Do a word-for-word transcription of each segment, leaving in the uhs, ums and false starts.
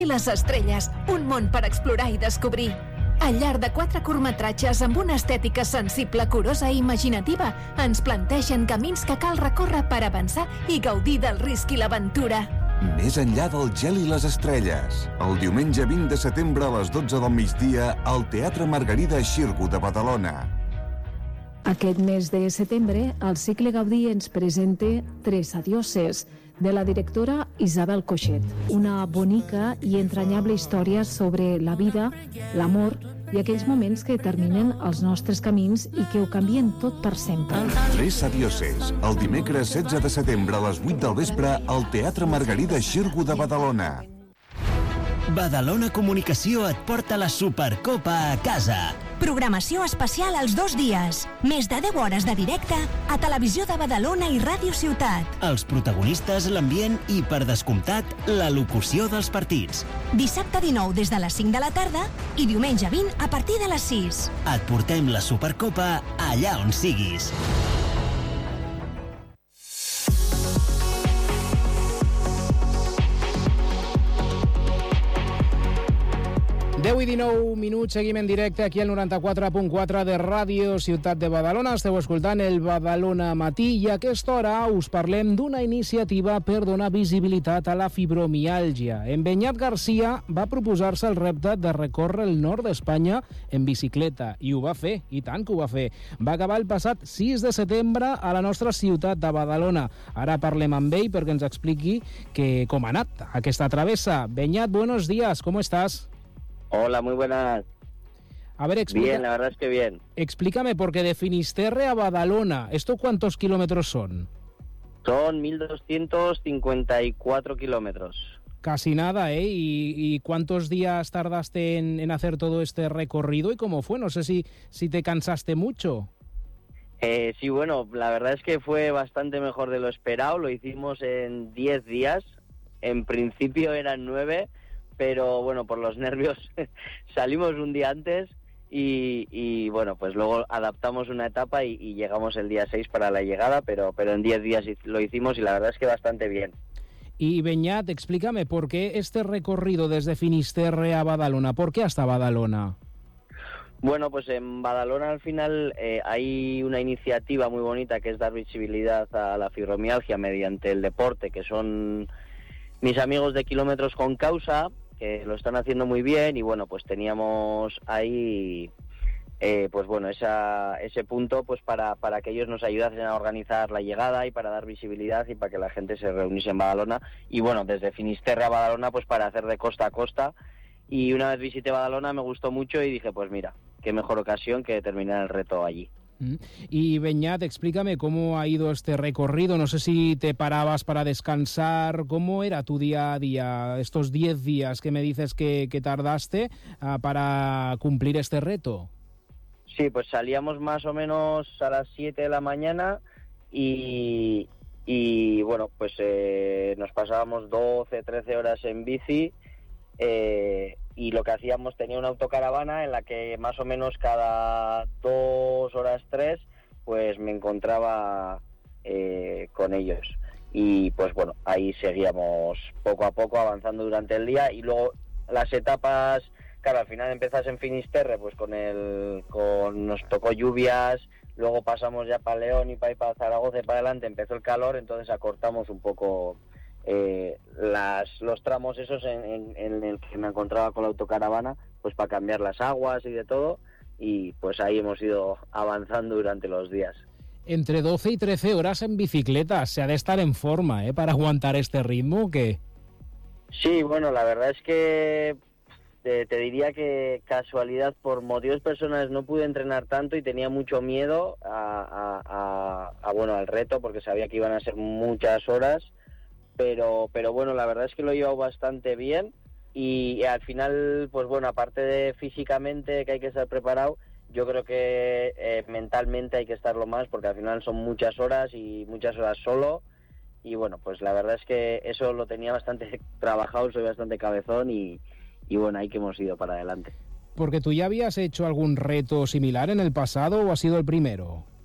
I les estrelles, un món per explorar i descobrir. Al llarg de quatre curtmetratges amb una estètica sensible, curosa i imaginativa, ens plantegen camins que cal recórrer per avançar i gaudir del risc i l'aventura. Més enllà del gel i les estrelles. El diumenge vint de setembre a les dotze del migdia al Teatre Margarida Xirgu de Badalona. Aquest mes de setembre, el cicle Gaudí ens presenta Tres adioses, de la directora Isabel Coixet. Una bonica i entranyable història sobre la vida, l'amor i aquells moments que determinen els nostres camins i que ho canvien tot per sempre. Tres adioses, el dimecres setze de setembre a les vuit del vespre al Teatre Margarida Xirgu de Badalona. Badalona Comunicació et porta la Supercopa a casa. Programació especial els dos dies. Més de deu hores de directe a Televisió de Badalona i Ràdio Ciutat. Els protagonistes, l'ambient i, per descomptat, la locució dels partits. Dissabte dinou des de les cinc de la tarda i diumenge vint a partir de les sis. Et portem la Supercopa allà on siguis. deu i dinou minuts, seguim en directe aquí al noranta-quatre punt quatre de Ràdio Ciutat de Badalona. Esteu escoltant el Badalona Matí i a aquesta hora us parlem d'una iniciativa per donar visibilitat a la fibromiàlgia. En Beñat Garcia va proposar-se el repte de recórrer el nord d'Espanya en bicicleta i ho va fer, i tant que ho va fer. Va acabar el passat sis de setembre a la nostra ciutat de Badalona. Ara parlem amb ell perquè ens expliqui que, com ha anat aquesta travessa. Beñat, buenos días, ¿cómo estás? Hola, muy buenas. A ver, explica... Bien, la verdad es que bien. Explícame, porque de Finisterre a Badalona, ¿esto cuántos kilómetros son? Son mil doscientos cincuenta y cuatro kilómetros. Casi nada, ¿eh? ¿Y, y cuántos días tardaste en, en hacer todo este recorrido y cómo fue? No sé si, si te cansaste mucho. Eh, sí, bueno, la verdad es que fue bastante mejor de lo esperado. Lo hicimos en diez días. En principio eran nueve, pero bueno, por los nervios salimos un día antes y, y bueno, pues luego adaptamos una etapa y, y llegamos el día seis para la llegada, pero, pero en diez días lo hicimos y la verdad es que bastante bien. Y Beñat, explícame, ¿por qué este recorrido desde Finisterre a Badalona? ¿Por qué hasta Badalona? Bueno, pues en Badalona al final eh, hay una iniciativa muy bonita que es dar visibilidad a la fibromialgia mediante el deporte, que son mis amigos de Kilómetros con Causa, que lo están haciendo muy bien y bueno, pues teníamos ahí eh, pues bueno, esa, ese punto pues para, para que ellos nos ayudasen a organizar la llegada y para dar visibilidad y para que la gente se reuniese en Badalona y bueno, desde Finisterre a Badalona pues para hacer de costa a costa. Y una vez visité Badalona me gustó mucho y dije, pues mira, qué mejor ocasión que terminar el reto allí. Y Beñat, explícame cómo ha ido este recorrido. No sé si te parabas para descansar. ¿Cómo era tu día a día, estos diez días que me dices que, que tardaste uh, para cumplir este reto? Sí, pues salíamos más o menos a las siete de la mañana y, y bueno, pues eh, nos pasábamos doce, trece horas en bici. Eh, y lo que hacíamos, tenía una autocaravana en la que más o menos cada dos horas, tres, pues me encontraba eh, con ellos. Y pues bueno, ahí seguíamos poco a poco avanzando durante el día y luego las etapas, claro, al final empezás en Finisterre, pues con el, con nos tocó lluvias, luego pasamos ya para León y para, para Zaragoza y para adelante empezó el calor, entonces acortamos un poco Eh, las, los tramos esos en, en, en el que me encontraba con la autocaravana, pues para cambiar las aguas y de todo, y pues ahí hemos ido avanzando durante los días. Entre doce y trece horas en bicicleta, se ha de estar en forma, ¿eh? Para aguantar este ritmo, ¿o qué? Sí, bueno, la verdad es que te, te diría que casualidad, por motivos personales no pude entrenar tanto y tenía mucho miedo a, a, a, a bueno, al reto, porque sabía que iban a ser muchas horas. Pero, pero bueno, la verdad es que lo he llevado bastante bien y al final, pues bueno, aparte de físicamente que hay que estar preparado, yo creo que eh, mentalmente hay que estarlo más porque al final son muchas horas y muchas horas solo y bueno, pues la verdad es que eso lo tenía bastante trabajado, soy bastante cabezón y, y bueno, ahí que hemos ido para adelante. Porque tú ya habías hecho algún reto similar en el pasado o ha sido el primero.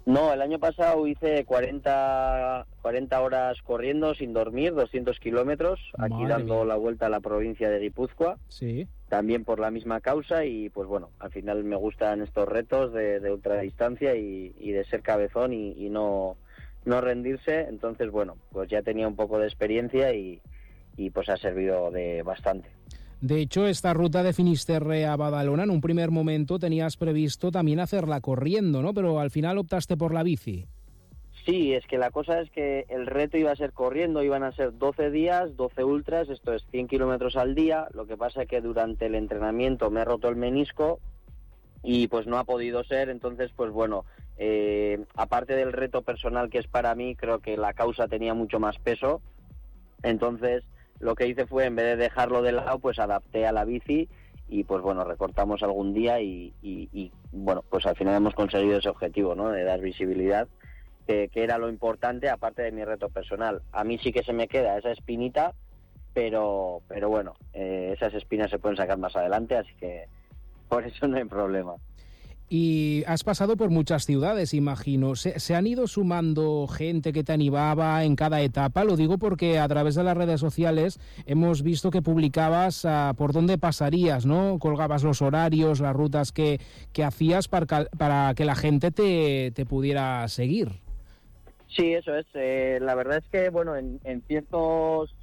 No, el año pasado hice cuarenta, cuarenta horas corriendo sin dormir, doscientos kilómetros, aquí Madre dando mía. la vuelta a la provincia de Guipúzcoa, Sí. también por la misma causa y pues bueno, al final me gustan estos retos de, de ultradistancia y, y de ser cabezón y, y no, no rendirse, entonces bueno, pues ya tenía un poco de experiencia y, y pues ha servido de bastante. De hecho, esta ruta de Finisterre a Badalona, en un primer momento tenías previsto también hacerla corriendo, ¿no? Pero al final optaste por la bici. Sí, es que la cosa es que el reto iba a ser corriendo, iban a ser doce días, doce ultras, esto es cien kilómetros al día, lo que pasa es que durante el entrenamiento me he roto el menisco y pues no ha podido ser, entonces pues bueno, eh, aparte del reto personal que es para mí, creo que la causa tenía mucho más peso, entonces lo que hice fue, en vez de dejarlo de lado, pues adapté a la bici y pues bueno, recortamos algún día y, y, y bueno, pues al final hemos conseguido ese objetivo, ¿no? De dar visibilidad, que, que era lo importante, aparte de mi reto personal. A mí sí que se me queda esa espinita, pero pero bueno, eh, esas espinas se pueden sacar más adelante, así que por eso no hay problema. Y has pasado por muchas ciudades, imagino. ¿Se, ¿Se han ido sumando gente que te animaba en cada etapa? Lo digo porque a través de las redes sociales hemos visto que publicabas uh, por dónde pasarías, ¿no? Colgabas los horarios, las rutas que, que hacías para, para que la gente te, te pudiera seguir. Sí, eso es. Eh, la verdad es que, bueno, en, en ciertos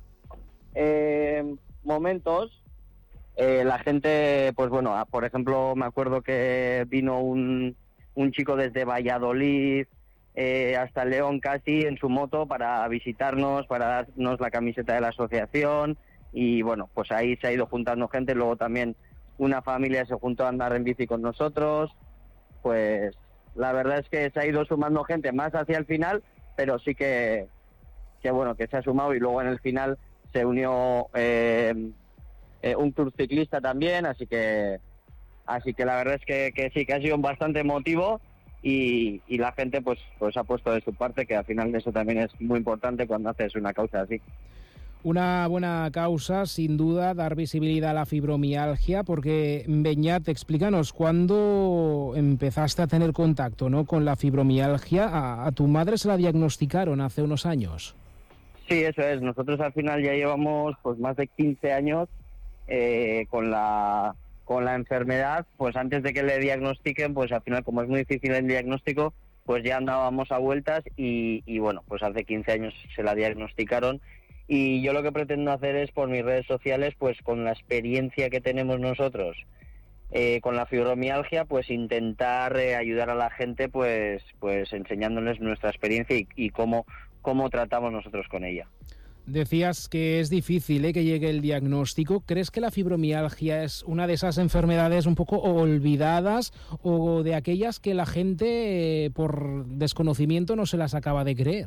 eh, momentos... Eh, la gente, pues bueno, por ejemplo, me acuerdo que vino un, un chico desde Valladolid eh, hasta León casi en su moto para visitarnos, para darnos la camiseta de la asociación y bueno, pues ahí se ha ido juntando gente, luego también una familia se juntó a andar en bici con nosotros, pues la verdad es que se ha ido sumando gente más hacia el final, pero sí que, que bueno, que se ha sumado y luego en el final se unió... Eh, Eh, un club ciclista también, así que así que la verdad es que, que sí, que ha sido bastante emotivo y, y la gente pues pues ha puesto de su parte, que al final eso también es muy importante cuando haces una causa así. Una buena causa, sin duda, dar visibilidad a la fibromialgia, porque, Beñat, explícanos, ¿cuándo empezaste a tener contacto, ¿no?, con la fibromialgia? A, a tu madre se la diagnosticaron hace unos años. Sí, eso es. Nosotros al final ya llevamos pues más de quince años Eh, con la con la enfermedad, pues antes de que le diagnostiquen, pues al final como es muy difícil el diagnóstico, pues ya andábamos a vueltas y, y bueno, pues hace quince años se la diagnosticaron y yo lo que pretendo hacer es por mis redes sociales, pues con la experiencia que tenemos nosotros eh, con la fibromialgia, pues intentar eh, ayudar a la gente, pues pues enseñándoles nuestra experiencia y, y cómo, cómo tratamos nosotros con ella. Decías que es difícil ¿eh? que llegue el diagnóstico. ¿Crees que la fibromialgia es una de esas enfermedades un poco olvidadas o de aquellas que la gente eh, por desconocimiento no se las acaba de creer?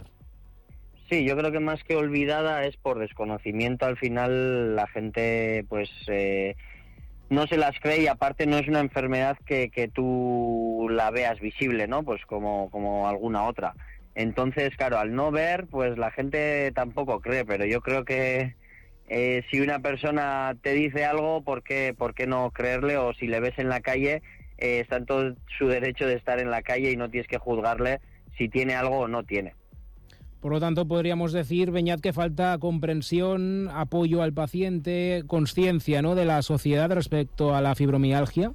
Sí, yo creo que más que olvidada es por desconocimiento. Al final la gente pues eh, no se las cree y aparte no es una enfermedad que, que tú la veas visible, ¿no? Pues como, como alguna otra. Entonces, claro, al no ver, pues la gente tampoco cree, pero yo creo que eh, si una persona te dice algo, ¿por qué, por qué no creerle? O si le ves en la calle, eh, está en todo su derecho de estar en la calle y no tienes que juzgarle si tiene algo o no tiene. Por lo tanto, podríamos decir, Beñat, que falta comprensión, apoyo al paciente, conciencia, ¿no?, de la sociedad respecto a la fibromialgia.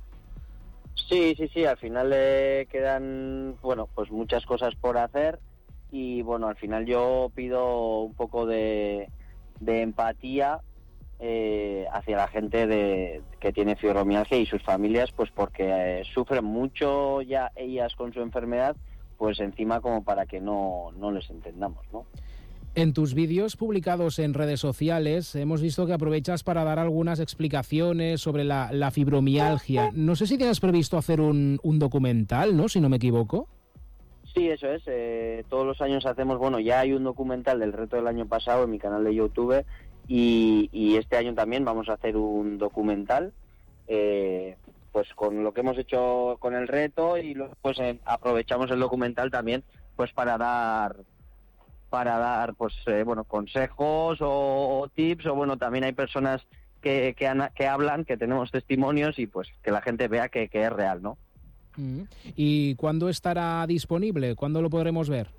Sí, sí, sí, al final le quedan, bueno, pues muchas cosas por hacer. Y bueno, al final yo pido un poco de, de empatía eh, hacia la gente de, que tiene fibromialgia y sus familias, pues porque eh, sufren mucho ya ellas con su enfermedad, pues encima como para que no, no les entendamos, ¿no? En tus vídeos publicados en redes sociales hemos visto que aprovechas para dar algunas explicaciones sobre la, la fibromialgia. No sé si tienes previsto hacer un, un documental, ¿no?, si no me equivoco. Sí, eso es. Eh, todos los años hacemos, bueno, ya hay un documental del reto del año pasado en mi canal de YouTube y, y este año también vamos a hacer un documental, eh, pues con lo que hemos hecho con el reto y luego pues eh, aprovechamos el documental también pues para dar para dar pues eh, bueno consejos o, o tips o bueno también hay personas que que, han, que hablan, que tenemos testimonios y pues que la gente vea que, que es real, ¿no? Mm. ¿Y cuándo estará disponible? ¿Cuándo lo podremos ver?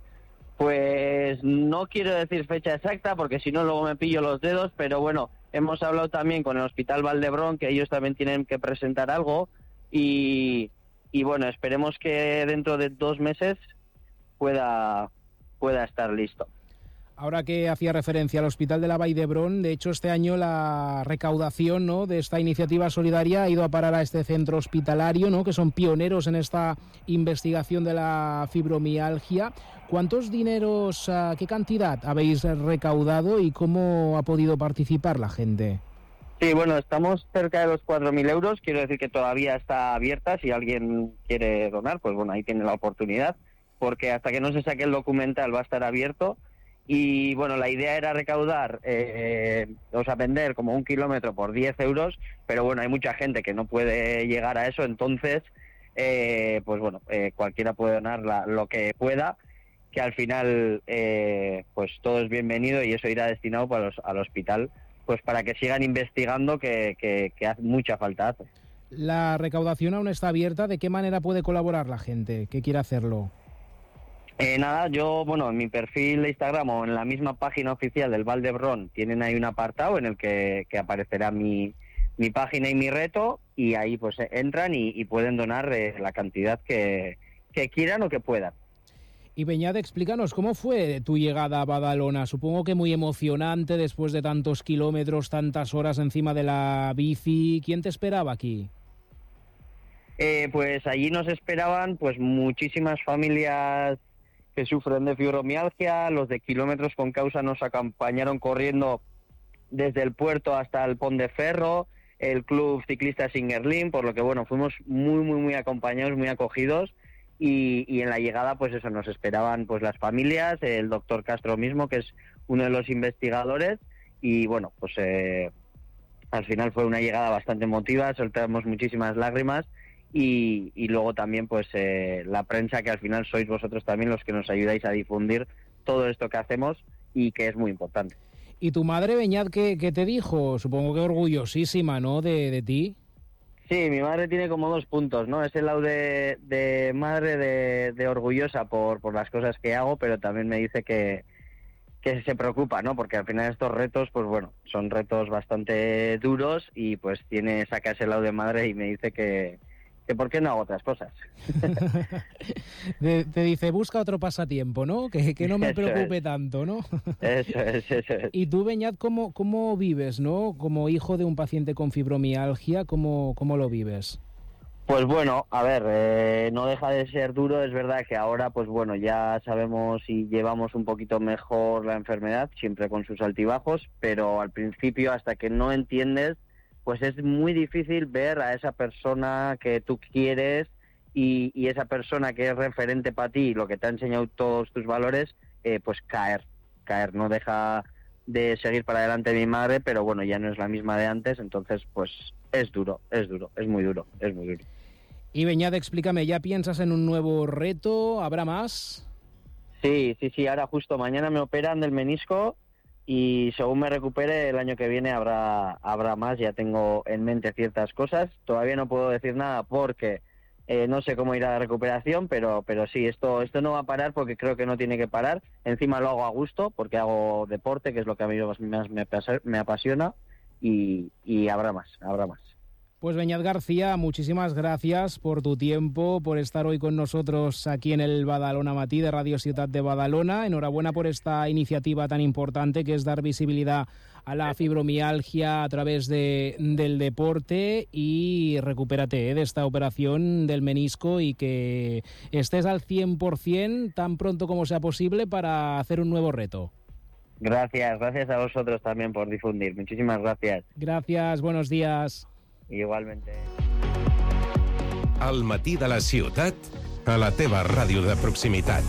Pues no quiero decir fecha exacta porque si no luego me pillo los dedos, pero bueno, hemos hablado también con el Hospital Vall d'Hebron, que ellos también tienen que presentar algo y, y bueno, esperemos que dentro de dos meses pueda, pueda estar listo. Ahora que hacía referencia al Hospital de la Vall d'Hebron, de hecho este año la recaudación, ¿no?, de esta iniciativa solidaria ha ido a parar a este centro hospitalario, ¿no?, que son pioneros en esta investigación de la fibromialgia. ¿Cuántos dineros, uh, qué cantidad habéis recaudado y cómo ha podido participar la gente? Sí, bueno, estamos cerca de los cuatro mil euros, quiero decir que todavía está abierta, si alguien quiere donar, pues bueno, ahí tiene la oportunidad, porque hasta que no se saque el documental va a estar abierto. Y bueno, la idea era recaudar, eh, o sea, vender como un kilómetro por diez euros, pero bueno, hay mucha gente que no puede llegar a eso, entonces, eh, pues bueno, eh, cualquiera puede donar la, lo que pueda, que al final, eh, pues todo es bienvenido y eso irá destinado para los, al hospital, pues para que sigan investigando, que, que, que hace mucha falta hace. La recaudación aún está abierta, ¿de qué manera puede colaborar la gente que quiera hacerlo? Eh, nada, yo, bueno, en mi perfil de Instagram o en la misma página oficial del Vall d'Hebron tienen ahí un apartado en el que, que aparecerá mi, mi página y mi reto y ahí pues entran y, y pueden donar eh, la cantidad que, que quieran o que puedan. Y Beñat, explícanos, ¿cómo fue tu llegada a Badalona? Supongo que muy emocionante después de tantos kilómetros, tantas horas encima de la bici. ¿Quién te esperaba aquí? Eh, pues allí nos esperaban pues muchísimas familias que sufren de fibromialgia. Los de Kilómetros con Causa nos acompañaron corriendo desde el puerto hasta el Pont de Ferro, el Club Ciclista Singerlin, por lo que bueno, fuimos muy muy muy acompañados, muy acogidos y, y en la llegada pues eso, nos esperaban pues las familias, el doctor Castro mismo, que es uno de los investigadores y bueno, pues eh, al final fue una llegada bastante emotiva, soltamos muchísimas lágrimas. Y, y luego también pues eh, la prensa, que al final sois vosotros también los que nos ayudáis a difundir todo esto que hacemos y que es muy importante. ¿Y tu madre, Beñat, qué, qué te dijo? Supongo que orgullosísima, ¿no?, de, de ti. Sí, mi madre tiene como dos puntos, ¿no? Es el lado de, de madre de, de orgullosa por, por las cosas que hago, pero también me dice que, que se preocupa, ¿no? Porque al final estos retos, pues bueno, son retos bastante duros y pues tiene, saca ese lado de madre y me dice que que por qué no hago otras cosas. te, te dice, busca otro pasatiempo, ¿no? Que, que no me preocupe es. tanto, ¿no? Eso es, eso es. Y tú, Beñat, ¿cómo, cómo vives, no? Como hijo de un paciente con fibromialgia, ¿cómo, cómo lo vives? Pues bueno, a ver, eh, no deja de ser duro. Es verdad que ahora, pues bueno, ya sabemos y llevamos un poquito mejor la enfermedad, siempre con sus altibajos, pero al principio, hasta que no entiendes, pues es muy difícil ver a esa persona que tú quieres y, y esa persona que es referente para ti, lo que te ha enseñado todos tus valores, eh, pues caer, caer. No deja de seguir para adelante mi madre, pero bueno, ya no es la misma de antes, entonces pues es duro, es duro, es muy duro, es muy duro. Y Beñat, explícame, ¿ya piensas en un nuevo reto? ¿Habrá más? Sí, sí, sí, ahora justo mañana me operan del menisco. Y según me recupere el año que viene habrá habrá más, ya tengo en mente ciertas cosas. Todavía no puedo decir nada porque eh, no sé cómo irá la recuperación, pero pero sí, esto esto no va a parar porque creo que no tiene que parar. Encima lo hago a gusto porque hago deporte, que es lo que a mí más me, me apasiona, y, y habrá más, habrá más. Pues Beñat García, muchísimas gracias por tu tiempo, por estar hoy con nosotros aquí en el Badalona Matí de Radio Ciutat de Badalona. Enhorabuena por esta iniciativa tan importante que es dar visibilidad a la fibromialgia a través de, del deporte, y recupérate ¿eh? de esta operación del menisco y que estés al cien por ciento tan pronto como sea posible para hacer un nuevo reto. Gracias, gracias a vosotros también por difundir. Muchísimas gracias. Gracias, buenos días. Igualmente. Al matí de la ciutat, a la teva ràdio de proximitat.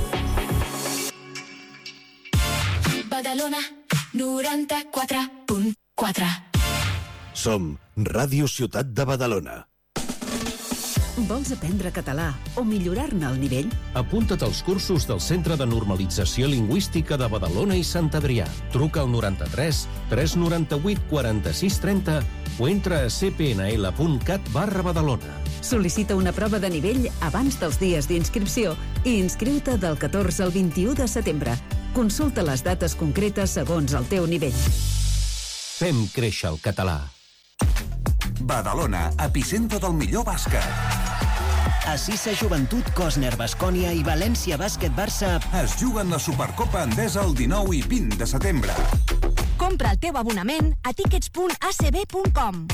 Badalona noranta-quatre punt quatre. Som Ràdio Ciutat de Badalona. Vols aprendre català o millorar-ne el nivell? Apunta't als cursos del Centre de Normalització Lingüística de Badalona i Sant Adrià. Truca al noranta-tres tres noranta-vuit quaranta-sis trenta o entra a c p n l punt cat barra Badalona. Sol·licita una prova de nivell abans dels dies d'inscripció i inscriu-te del catorze al vint-i-u de setembre. Consulta les dates concretes segons el teu nivell. Fem créixer el català. Badalona, epicentre del millor bàsquet. Assisa Joventut, Cosner, Bascònia i València Bàsquet Barça es juguen la Supercopa Endesa el dinou i vint de setembre. Compra el teu abonament a tickets punt a c b punt com.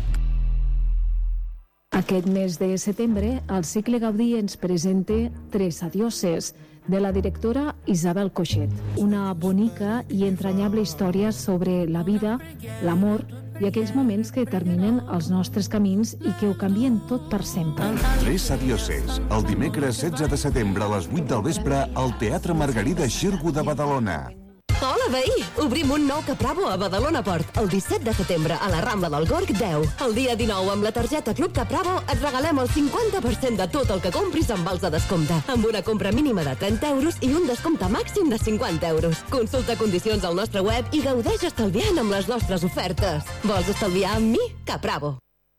Aquest mes de setembre, el cicle Gaudí ens presenta Tres adioses, de la directora Isabel Coixet. Una bonica i entranyable història sobre la vida, l'amor i aquells moments que determinen els nostres camins i que ho canvien tot per sempre. Tres adioses, el dimecres setze de setembre a les vuit del vespre al Teatre Margarida Xirgu de Badalona. Hola, veí! Obrim un nou Capravo a Badalona Port el disset de setembre a la Rambla del Gorg deu. El dia dinou, amb la targeta Club Capravo, et regalem el cinquanta per cent de tot el que compris amb vals de descompte, amb una compra mínima de trenta euros i un descompte màxim de cinquanta euros. Consulta condicions al nostre web i gaudeix estalviant amb les nostres ofertes. Vols estalviar amb mi? Capravo.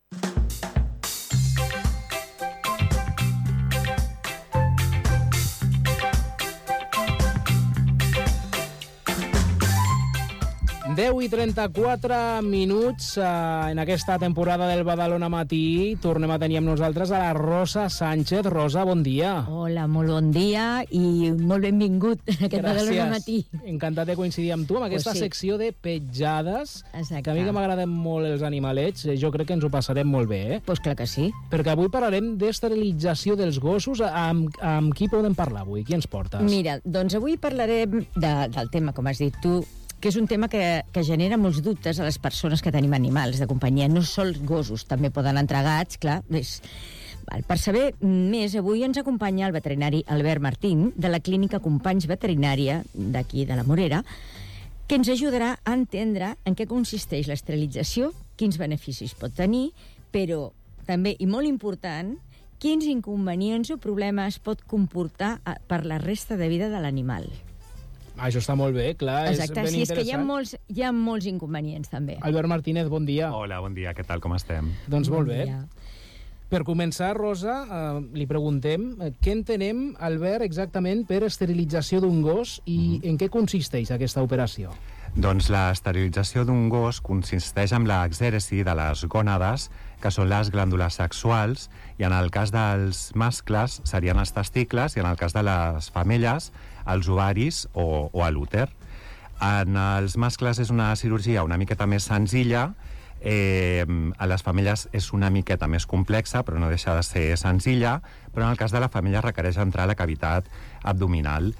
deu i trenta-quatre minuts eh, en aquesta temporada del Badalona Matí. Tornem a tenir amb nosaltres a la Rosa Sánchez. Rosa, bon dia. Hola, molt bon dia i molt benvingut a aquest Badalona Matí. Encantat de coincidir amb tu amb aquesta pues sí. secció de petjades. Exacte. Que a mi que m'agraden molt els animalets, jo crec que ens ho passarem molt bé, eh? Pues clar que sí. Perquè avui parlarem d'esterilització dels gossos. Amb, amb qui podem parlar avui? Qui ens portes? Mira, doncs avui parlarem de, del tema, com has dit tu, que és un tema que, que genera molts dubtes a les persones que tenim animals de companyia. No sols gossos, també poden entrar gats, clar. És... Val, per saber més, avui ens acompanya el veterinari Albert Martín, de la clínica Companys Veterinària, d'aquí, de la Morera, que ens ajudarà a entendre en què consisteix l'esterilització, quins beneficis pot tenir, però també, i molt important, quins inconvenients o problemes pot comportar per la resta de vida de l'animal. Ah, això està molt bé, clar, Exacte, és ben sí, és interessant. que hi ha, molts, hi ha molts inconvenients, també. Albert Martínez, bon dia. Hola, bon dia, què tal, com estem? Doncs bon molt bé. Dia. Per començar, Rosa, eh, li preguntem eh, què entenem, Albert, exactament per esterilització d'un gos i mm. en què consisteix aquesta operació? Doncs l'esterilització d'un gos consisteix en l'exèresi de les gònades, que són les glàndules sexuals, i en el cas dels mascles serien els testicles, i en el cas de les femelles, els ovaris o, o l'úter. En els mascles és una cirurgia una miqueta més senzilla, eh, a les femelles és una miqueta més complexa, però no deixa de ser senzilla, però en el cas de la femella requereix entrar a la cavitat abdominal.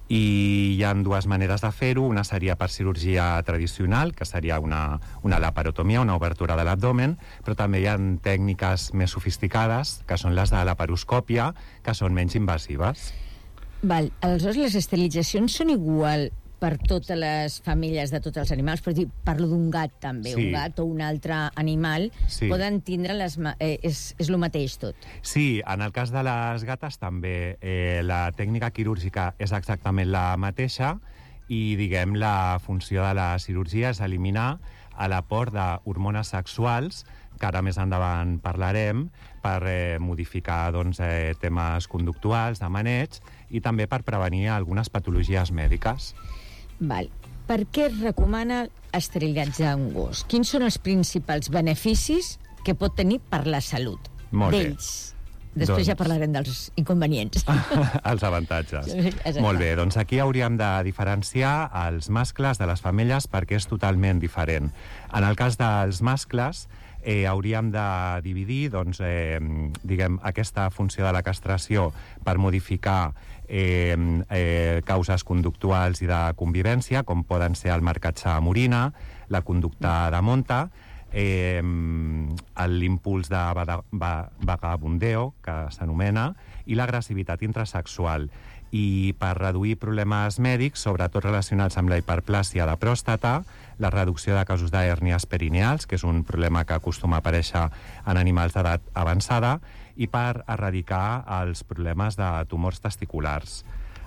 I hi ha dues maneres de fer-ho. Una seria per cirurgia tradicional, que seria una, una laparotomia, una obertura de l'abdomen, però també hi ha tècniques més sofisticades, que són les de laparoscòpia, que són menys invasives. Val, aleshores les esterilitzacions són igual per totes les famílies de tots els animals, per dir, parlo d'un gat també, sí. Un gat o un altre animal, sí. Poden tindre les... Eh, és, és el mateix tot. Sí, en el cas de les gates també eh, la tècnica quirúrgica és exactament la mateixa i, diguem, la funció de la cirurgia és eliminar l'aport d'hormones sexuals, que ara més endavant parlarem, per eh, modificar doncs, eh, temes conductuals, de maneig, i també per prevenir algunes patologies mèdiques. Val. Per què es recomana esterilitzar un gos? Quins són els principals beneficis que pot tenir per la salut d'ells? Després doncs... ja parlarem dels inconvenients. Els avantatges. Exacte. Molt bé, doncs aquí hauríem de diferenciar els mascles de les femelles perquè és totalment diferent. En el cas dels mascles, eh, hauríem de dividir doncs, eh, diguem, aquesta funció de la castració per modificar eh, eh, causes conductuals i de convivència, com poden ser el marcatge amb orina, la conducta de monta, eh, l'impuls de vagabundeo, que s'anomena, i l'agressivitat intrasexual. I per reduir problemes mèdics, sobretot relacionats amb la hiperplàsia de pròstata, la reducció de casos d'hèrnies perineals, que és un problema que acostuma a aparèixer en animals d'edat avançada, i per erradicar els problemes de tumors testiculars.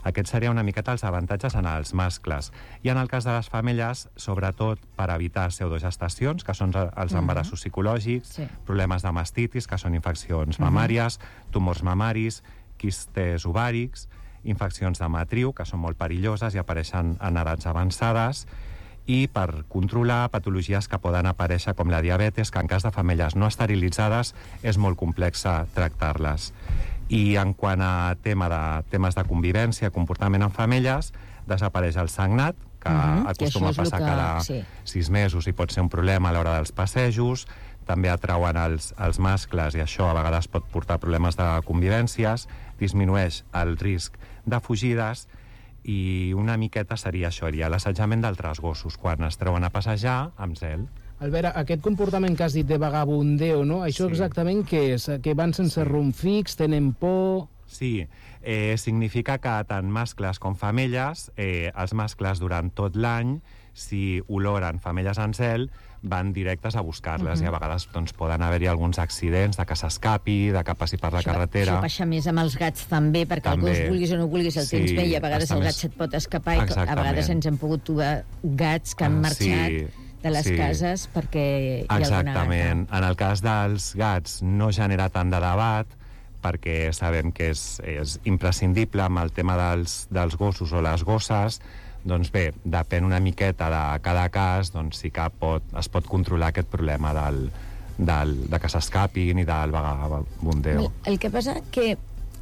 Aquests serien una miqueta els avantatges en els mascles. I en el cas de les femelles, sobretot per evitar pseudogestacions, que són els embarassos psicològics, sí. problemes de mastitis, que són infeccions mamàries, tumors mamaris, quistes ovàrics, infeccions de matriu, que són molt perilloses i apareixen en edats avançades, i per controlar patologies que poden aparèixer com la diabetes, que en cas de femelles no esterilitzades és molt complexa tractar-les. I en quant a tema de, temes de convivència, comportament en femelles, desapareix el sagnat, que uh-huh, acostuma a passar que... cada sí. sis mesos i pot ser un problema a l'hora dels passejos. També atrauen els, els mascles i això a vegades pot portar problemes de convivències, disminueix el risc de fugides i una miqueta seria això, seria l'assetjament d'altres gossos, quan es treuen a passejar amb zel. Albert, aquest comportament que has dit de vagabundeo, no? Això sí. exactament què és? Que van sense sí. rumb fix, tenen por... Sí, eh, significa que tant mascles com femelles, eh, els mascles durant tot l'any, si oloren femelles en zel, van directes a buscar-les uh-huh. i a vegades doncs, poden haver-hi alguns accidents de que s'escapi, de que passi per la això, carretera. Això passa més amb els gats també, perquè també, el gos vulguis o no vulguis el sí, tens bé i a vegades el gat més... se't pot escapar i a vegades ens hem pogut trobar gats que han marxat sí, de les sí. cases perquè hi ha exactament. Alguna En el cas dels gats no genera tant de debat perquè sabem que és, és imprescindible amb el tema dels, dels gossos o les gosses. Doncs bé, depèn una miqueta de cada cas, doncs sí que pot, es pot controlar aquest problema del, del, de que s'escapin i del vagabundeo. El que passa que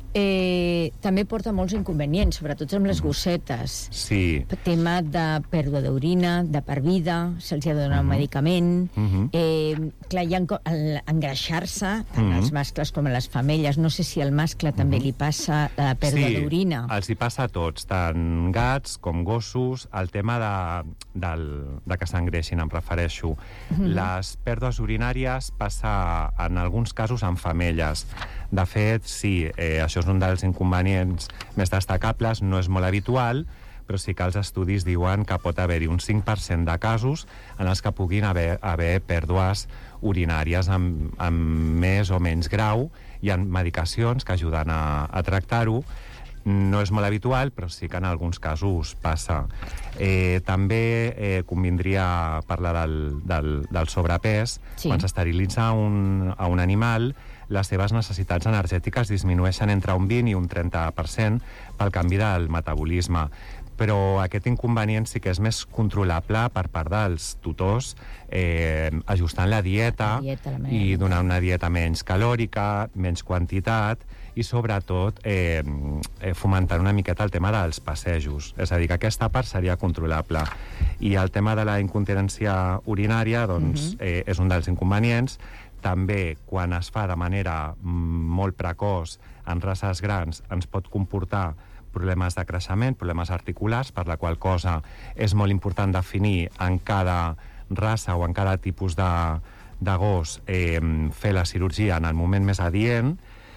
eh, també porta molts inconvenients, sobretot amb les gossetes. Sí. Tema de pèrdua d'orina, de per vida, se'ls ha de donar uh-huh. un medicament. Uh-huh. Eh, clar, hi ha engreixar-se, tant uh-huh. els mascles com les femelles. No sé si al mascle també uh-huh. li passa la pèrdua sí, d'orina. Els hi passa a tots, tant gats com gossos. El tema de, del, de que s'engreixin, em refereixo. Uh-huh. Les pèrdues urinàries passa en alguns casos en femelles. De fet, sí, eh, això és un dels inconvenients més destacables, no és molt habitual, però sí que els estudis diuen que pot haver-hi un cinc per cent de casos en els que puguin haver, haver pèrdues urinàries amb, amb més o menys grau. Hi ha medicacions que ajuden a, a tractar-ho. No és molt habitual, però sí que en alguns casos passa. Eh, també eh, convindria parlar del, del, del sobrepès. Sí. Quan s'esterilitza un, a un animal, les seves necessitats energètiques disminueixen entre un vint i un trenta per cent pel canvi del metabolisme. Però aquest inconvenient sí que és més controlable per part dels tutors, eh, ajustant la dieta, la dieta la i donant una dieta menys calòrica, menys quantitat, i sobretot eh, fomentant una miqueta el tema dels passejos. És a dir, que aquesta part seria controlable. I el tema de la incontinència urinària doncs, uh-huh. eh, és un dels inconvenients. També, quan es fa de manera molt precoç en races grans, ens pot comportar problemes de creixement, problemes articulars, per la qual cosa és molt important definir en cada raça o en cada tipus de, de gos eh, fer la cirurgia en el moment més adient.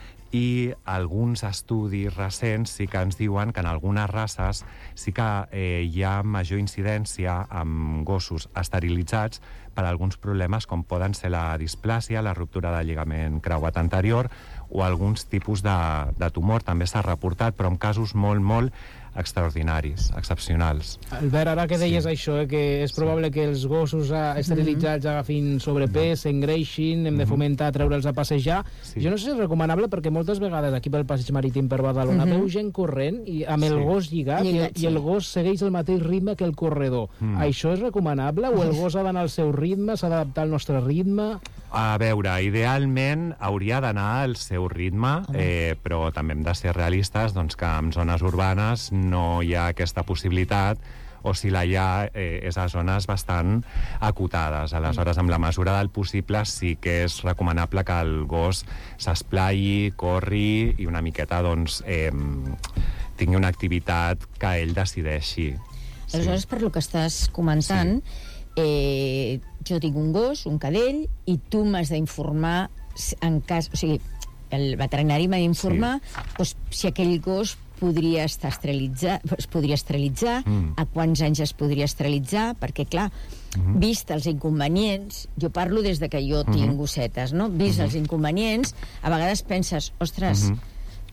I alguns estudis recents sí que ens diuen que en algunes races sí que eh, hi ha major incidència amb gossos esterilitzats per alguns problemes com poden ser la displàsia, la ruptura del lligament creuat anterior o alguns tipus de, de tumor. També s'ha reportat, però en casos molt, molt extraordinaris, excepcionals. Albert, ara que deies sí. això, eh, que és probable sí. que els gossos esterilitzats agafin sobrepès, s'engreixin, hem de fomentar treure'ls a passejar. Sí. Jo no sé si és recomanable perquè moltes vegades aquí pel passeig marítim per Badalona uh-huh. veu gent corrent i amb el sí. gos lligat, lligat i, sí. i el gos segueix el mateix ritme que el corredor. Mm. Això és recomanable o el gos ha d'anar al seu ritme, s'ha d'adaptar al nostre ritme? A veure, idealment hauria d'anar al seu ritme, eh, però també hem de ser realistes doncs, que en zones urbanes no hi ha aquesta possibilitat, o si la hi ha eh, és a zones bastant acotades. Aleshores, amb la mesura del possible, sí que és recomanable que el gos s'esplai, corri i una miqueta doncs, eh, tingui una activitat que ell decideixi. Aleshores, sí. per lo que estàs comentant, sí. eh, jo tinc un gos, un cadell, i tu m'has d'informar en cas... O sigui, el veterinari m'ha d'informar sí. doncs, si aquell gos podria estar esterilitzat, es podria esterilitzar, mm. a quants anys es podria esterilitzar, perquè, clar, mm-hmm. vist els inconvenients, jo parlo des de que jo tinc mm-hmm. gossetes, no? Vist mm-hmm. els inconvenients, a vegades penses, ostres, mm-hmm.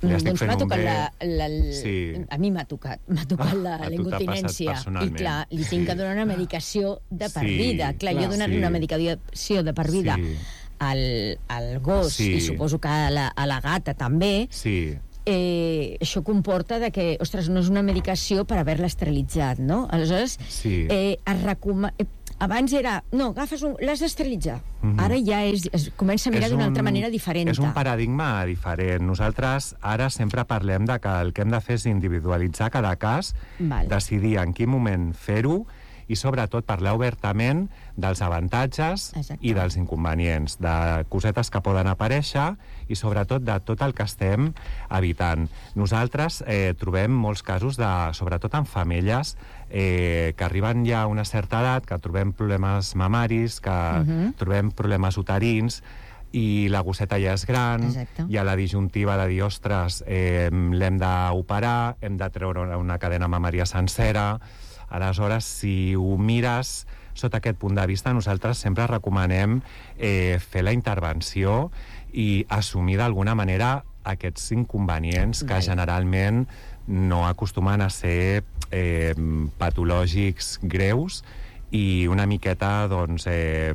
li estic doncs fent m'ha un tocat bé. la, la, la, Sí. A mi m'ha tocat, m'ha tocat la, a la tu t'ha passat incontinència. I personalment. clar, li tinc que donar una medicació de per Sí, vida. Clar, clar, jo donar-li sí. una medicació de per vida Sí. al, al gos, Sí. i suposo que a la, a la gata també, Sí. eh, això comporta de que, ostres, no és una medicació per haver-la esterilitzat, no? Aleshores, Sí. eh, es recomana... Eh, abans era, no, agafes un... l'has d'esterilitzar. Mhm. Ara ja és, es comença a mirar És d'una un- altra manera diferent. És un paradigma diferent. Nosaltres ara sempre parlem de que el que hem de fer és individualitzar cada cas, Val. decidir en quin moment fer-ho i sobretot parlar obertament dels avantatges Exacte. i dels inconvenients, de cosetes que poden aparèixer i sobretot de tot el que estem evitant. Nosaltres eh, trobem molts casos, de, sobretot en femelles, eh, que arriben ja a una certa edat, que trobem problemes mamaris, que Mhm. trobem problemes uterins, i la gosseta ja és gran, Exacte. hi ha la disjuntiva de dir, ostres, eh, l'hem d'operar, hem de treure una cadena mamària sencera. Aleshores, si ho mires sota aquest punt de vista, nosaltres sempre recomanem eh, fer la intervenció i assumir d'alguna manera aquests inconvenients que Val. generalment no acostumen a ser eh, patològics greus i una miqueta, doncs, eh,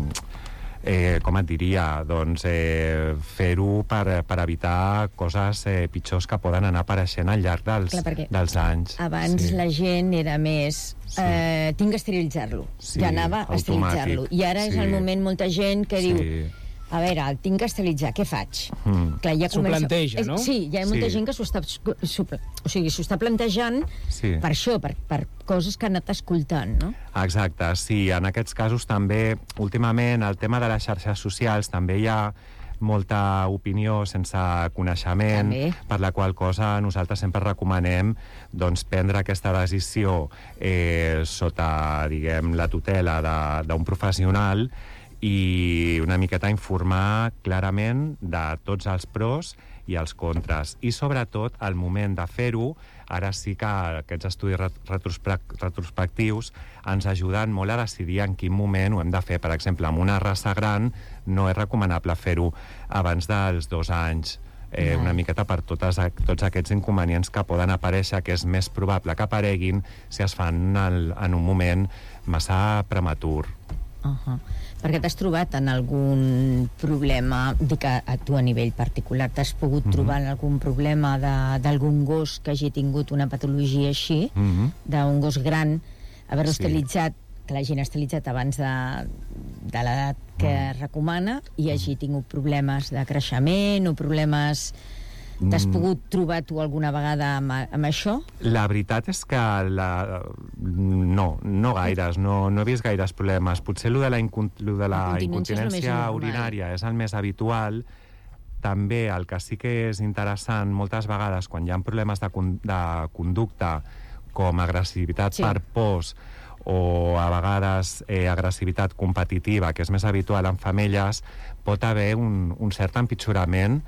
eh, com et diria, doncs, eh, fer-ho per, per evitar coses eh, pitjors que poden anar apareixent al llarg dels, Clar, perquè dels anys. Abans Sí. la gent era més... Eh, tinc que esterilitzar-lo. Sí, ja anava a esterilitzar-lo. automàtic. I ara és Sí. el moment, molta gent que Sí. diu, a veure, el tinc que esterilitzar, què faig? Mm. Clar, ja S'ho planteja, no? És- Sí, hi ha molta Sí. gent que s'ho està, s'ho, o sigui, s'ho està plantejant Sí. per això, per, per coses que ha anat escoltant, no? Exacte, sí. En aquests casos també, últimament, el tema de les xarxes socials, també hi ha molta opinió sense coneixement, També. per la qual cosa nosaltres sempre recomanem doncs, prendre aquesta decisió eh, sota, diguem, la tutela de- d'un professional i una miqueta informar clarament de tots els pros i els contres. I sobretot, al moment de fer-ho, ara sí que aquests estudis ret- retrospec- retrospectius ens ajuden molt a decidir en quin moment ho hem de fer. Per exemple, amb una raça gran no és recomanable fer-ho abans dels dos anys. Eh, Val. una miqueta per totes, a- tots aquests inconvenients que poden aparèixer, que és més probable que apareguin si es fan en, en un moment massa prematur. Uh -huh. Perquè t'has trobat en algun problema, dic a, a tu a nivell particular, t'has pogut Mhm. trobar en algun problema de- d'algun gos que hagi tingut una patologia així, Mm-hmm. d'un gos gran, haver-lo Sí. esterilitzat, que l'hagin esterilitzat abans de, de l'edat que Mm. es recomana, i hagi tingut problemes de creixement o problemes... T'has Mm. pogut trobar tu alguna vegada amb, amb això? La veritat és que la... no, no gaires, no, no he vist gaires problemes. Potser lo de la, incon... lo de la La incontinència és el més incontinència normal. urinària és el més habitual. També el que sí que és interessant moltes vegades quan hi ha problemes de, con... de conducta com agressivitat Sí. per pors o a vegades eh, agressivitat competitiva, que és més habitual en femelles, pot haver un, un cert empitjorament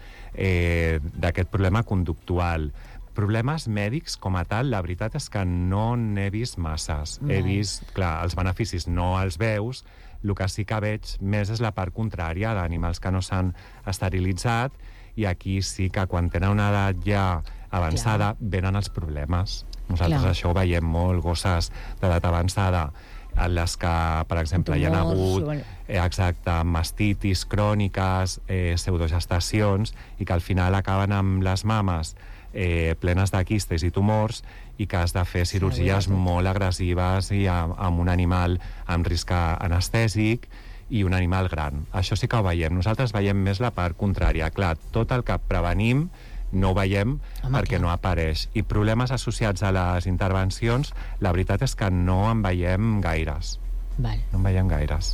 eh, d'aquest problema conductual. Problemes mèdics com a tal, la veritat és que no n'he vist masses. He Val. vist, clar, els beneficis no els veus, el que sí que veig més és la part contrària d'animals que no s'han esterilitzat, i aquí sí que quan tenen una edat ja avançada venen els problemes. Nosaltres Clar. això ho veiem molt, gosses d'edat avançada en les que, per exemple, hi ha Tumors, hagut bueno. eh, exacte, mastitis cròniques, eh, pseudogestacions, i que al final acaben amb les mames eh, plenes de quistes i tumors, i que has de fer cirurgies tot. molt agressives i amb, amb un animal amb risc anestèsic i un animal gran. Això sí que ho veiem. Nosaltres veiem més la part contrària. Clar, tot el que prevenim no ho veiem Home, perquè clar. no apareix. I problemes associats a les intervencions, la veritat és que no en veiem gaires. Val. No en veiem gaires.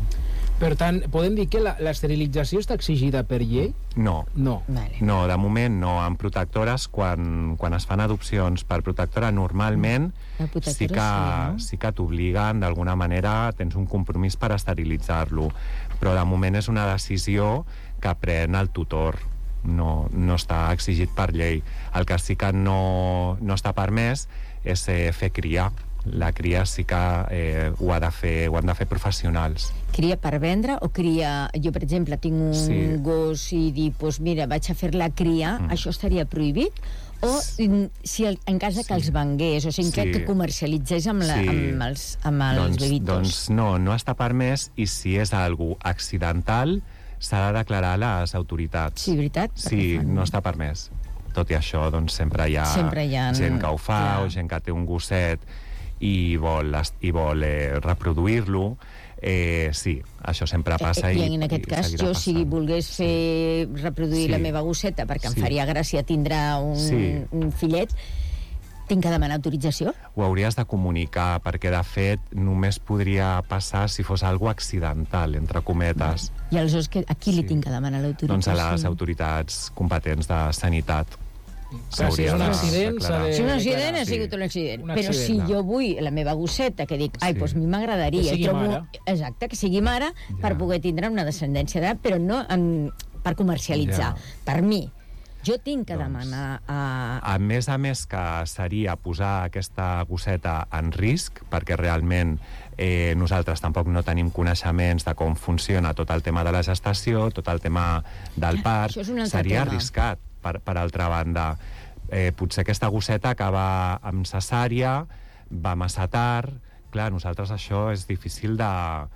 Per tant, podem dir que la- l'esterilització està exigida per llei? No. No. Vale. No, de moment no. En protectores, quan, quan es fan adopcions per protectora, normalment La protectora sí que, sí, no? sí que t'obliguen, d'alguna manera, tens un compromís per esterilitzar-lo. Però de moment és una decisió que pren el tutor. No, no està exigit per llei. El que sí que no, no està permès és eh, fer cria. la cria sí que eh, ho, ha de fer, ho han de fer professionals. Cria per vendre o cria... Jo, per exemple, tinc un sí. gos i dic, pues mira, vaig a fer la cria, mm. això estaria prohibit? O si el, en cas que els vengués, o sigui, sí. que, que comercialitzés amb, la, sí. amb els, amb els doncs, bebitos? Doncs no, no està permès, i si és algú accidental s'ha de declarar a les autoritats. Sí, veritat? Sí, no està permès. Tot i això, doncs sempre hi ha, sempre hi ha gent que ho fa, clar. O gent que té un gosset i vol, i vol eh, reproduir-lo. Eh, sí, això sempre passa. I, i en aquest cas, jo, passant. Si volgués fer reproduir sí. la meva gosseta perquè sí. em faria gràcia tindrà un, sí. un fillet, tinc que demanar autorització? Ho hauries de comunicar, perquè, de fet, només podria passar si fos algo accidental, entre cometes. I aleshores, que, a qui sí. li tinc que demanar l'autorització? Doncs a les autoritats competents de sanitat. Clar, si és un accident, s'ha de... Si un accident, ha sigut un accident. Un Però accident, si no. jo vull la meva gosseta, que dic, ai, sí. doncs a mi m'agradaria... Que sigui trobo... mare. Exacte, que sigui mare, ja. per poder tindre una descendència d'edat, però no en... per comercialitzar. Ja. Per mi. Jo tinc que doncs, demanar a... A més a més que seria posar aquesta gosseta en risc, perquè realment eh, nosaltres tampoc no tenim coneixements de com funciona tot el tema de la gestació, tot el tema del part, seria tema. arriscat. Per, per altra banda, eh, potser aquesta gosseta acaba amb cesària, va massa tard. Clar, nosaltres això és difícil de,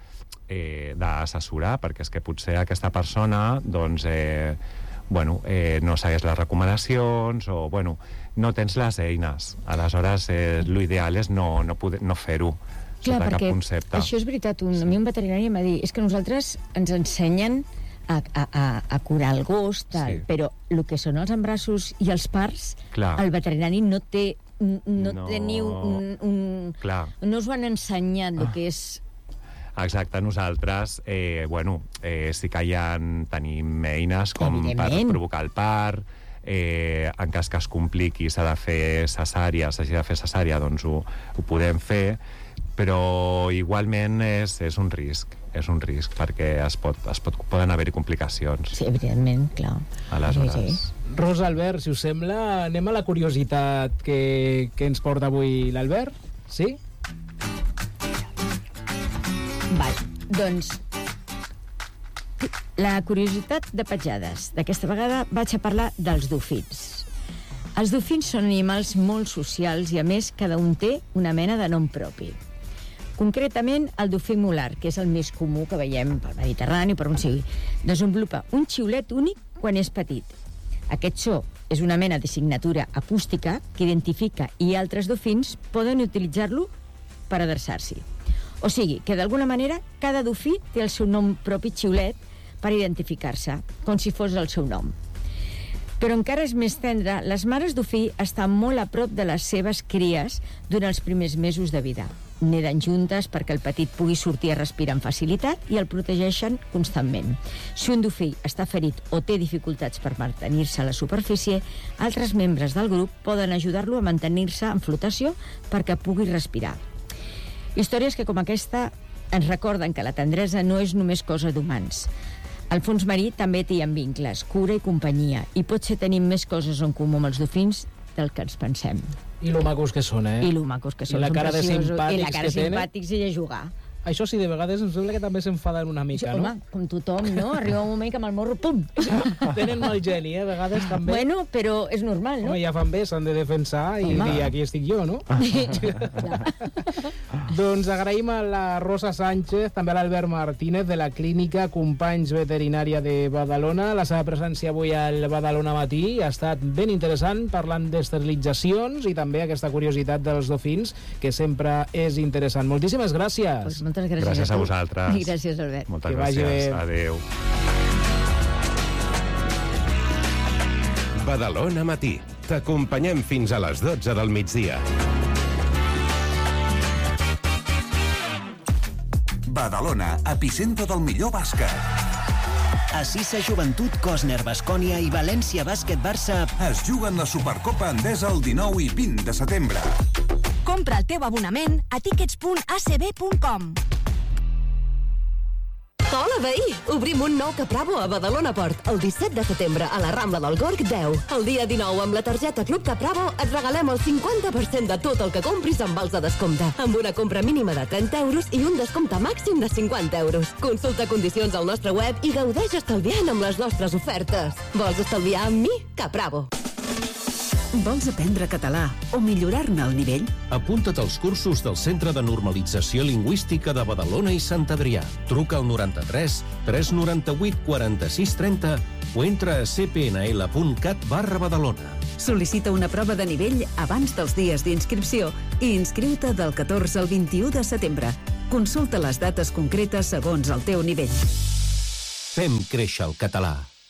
eh, d'assessorar, perquè és que potser aquesta persona doncs, eh, bueno, eh, no segueix les recomanacions o bueno, no tens les eines. Aleshores, eh, l'ideal és no, no, poder, no fer-ho. Clar, perquè cap concepte. Això és veritat. Un, sí. A mi un veterinari em va dir és que nosaltres ens ensenyen A, a, a curar el gos, tal, sí. però el que són els embarassos i els parts, clar. El veterinari no té no, no. té ni un... un no us ho han ensenyat el ah. que és... Exacte, nosaltres eh, bueno, eh, sí que hi ha, tenim eines com per provocar el part, eh, en cas que es compliqui s'ha de fer cesària, s'hagi de fer cesària, doncs ho, ho podem fer, però igualment és, és un risc. És un risc, perquè es pot, es pot, poden haver-hi complicacions. Sí, evidentment, clar. Aleshores... Sí, sí. Rosa, Albert, si us sembla, anem a la curiositat que, que ens porta avui l'Albert? Sí? Val, doncs... La curiositat de petjades. D'aquesta vegada vaig a parlar dels dofins. Els dofins són animals molt socials i, a més, cada un té una mena de nom propi. Concretament, el dofí mular, que és el més comú que veiem pel Mediterrani, per on sigui, desenvolupa un xiulet únic quan és petit. Aquest so és una mena de signatura acústica que identifica i altres dofins poden utilitzar-lo per adreçar-s'hi. O sigui, que d'alguna manera cada dofí té el seu nom propi xiulet per identificar-se, com si fos el seu nom. Però encara és més tendre, les mares dofí estan molt a prop de les seves cries durant els primers mesos de vida. Neden juntes perquè el petit pugui sortir a respirar amb facilitat i el protegeixen constantment. Si un dofí està ferit o té dificultats per mantenir-se a la superfície, altres membres del grup poden ajudar-lo a mantenir-se en flotació perquè pugui respirar. Històries que, com aquesta, ens recorden que la tendresa no és només cosa d'humans. El fons marí també té vincles, cura i companyia, i potser tenim més coses en comú amb els dofins del que ens pensem. I lo macos que són, eh? I lo macos que són. I la cara de simpàtics I la cara de simpàtics i de jugar. Això sí, de vegades em sembla que també s'enfaden una mica, sí, no? Home, com tothom, no? Arriba un moment que amb el morro, pum! Tenen mal geni, eh? A vegades també. Bueno, però és normal, no? Home, ja fan bé, s'han de defensar i home. Dir aquí estic jo, no? Doncs agraïm a la Rosa Sánchez, també a l'Albert Martínez, de la Clínica Companys Veterinària de Badalona. La seva presència avui al Badalona Matí ha estat ben interessant, parlant d'esterilitzacions i també aquesta curiositat dels dofins, que sempre és interessant. Moltíssimes gràcies. Pues moltes gràcies, gràcies a, a vosaltres. I gràcies, Albert. Moltes que gràcies. Adéu. Badalona Matí. T'acompanyem fins a les dotze del migdia. Badalona, epicentre del millor bàsquet. Assisa Joventut, Cosner, Baskonia i València Bàsquet Barça es juguen la Supercopa Endesa el dinou i vint de setembre. Compra el teu abonament a tickets punt a c b punt com. Hola, veí! Obrim un nou Capravo a Badalona Port el disset de setembre a la Rambla del Gorg deu. El dia dinou, amb la targeta Club Capravo, et regalem el cinquanta per cent de tot el que compris amb vals de descompte, amb una compra mínima de trenta euros i un descompte màxim de cinquanta euros. Consulta condicions al nostre web i gaudeix estalviant amb les nostres ofertes. Vols estalviar amb mi? Capravo. Vols aprendre català o millorar-ne el nivell? Apunta't als cursos del Centre de Normalització Lingüística de Badalona i Sant Adrià. Truca al noranta-tres tres noranta-vuit quaranta-sis trenta o entra a c p n l punt cat barra Badalona. Sol·licita una prova de nivell abans dels dies d'inscripció i inscriu-te del catorze al vint-i-u de setembre. Consulta les dates concretes segons el teu nivell. Fem créixer el català.